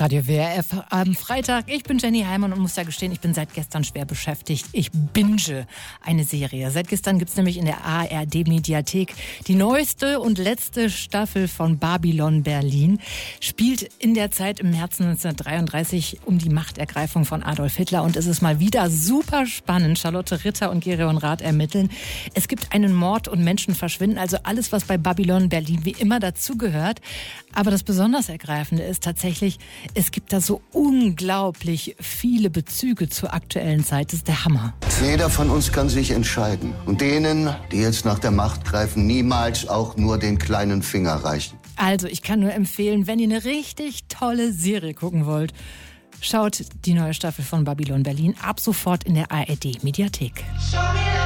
Radio WRF am Freitag. Ich bin Jenny Heimann und muss ja gestehen, ich bin seit gestern schwer beschäftigt. Ich binge eine Serie. Seit gestern gibt's nämlich in der ARD-Mediathek die neueste und letzte Staffel von Babylon Berlin. Spielt in der Zeit im März 1933 um die Machtergreifung von Adolf Hitler. Und es ist mal wieder super spannend. Charlotte Ritter und Gereon Rath ermitteln. Es gibt einen Mord und Menschen verschwinden. Also alles, was bei Babylon Berlin wie immer dazugehört. Aber das besonders Ergreifende ist tatsächlich, es gibt da so unglaublich viele Bezüge zur aktuellen Zeit. Das ist der Hammer. Jeder von uns kann sich entscheiden. Und denen, die jetzt nach der Macht greifen, niemals auch nur den kleinen Finger reichen. Also, ich kann nur empfehlen, wenn ihr eine richtig tolle Serie gucken wollt, schaut die neue Staffel von Babylon Berlin ab sofort in der ARD-Mediathek.